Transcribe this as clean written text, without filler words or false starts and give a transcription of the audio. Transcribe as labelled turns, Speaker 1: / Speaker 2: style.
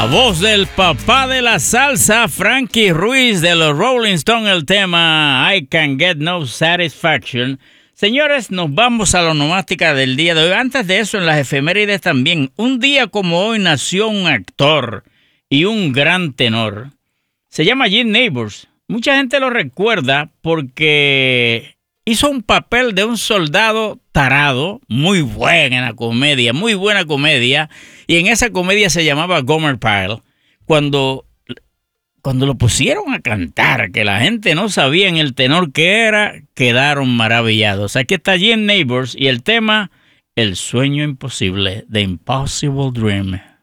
Speaker 1: Voz del papá de la salsa, Frankie Ruiz de los Rolling Stones, el tema I Can Get No Satisfaction. Señores, nos vamos a la onomástica del día de hoy. Antes de eso, en las efemérides también. Un día como hoy nació un actor y un gran tenor. Se llama Gene Neighbors. Mucha gente lo recuerda porque hizo un papel de un soldado tarado, muy buena comedia, y en esa comedia se llamaba Gomer Pyle. Cuando lo pusieron a cantar, que la gente no sabía en el tenor que era, quedaron maravillados. Aquí está Gene Neighbors y el tema El sueño imposible, The Impossible Dream.